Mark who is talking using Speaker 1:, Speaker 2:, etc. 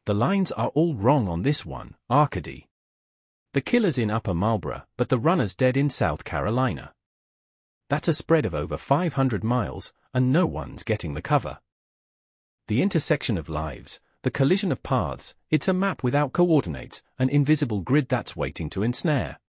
Speaker 1: The lines are all wrong on this one, Arcady. The killer's in Upper Marlboro, but the runner's dead in South Carolina. That's a spread of over 500 miles, and no one's getting the cover. The intersection of lives, the collision of paths, it's a map without coordinates, an invisible grid that's waiting to ensnare.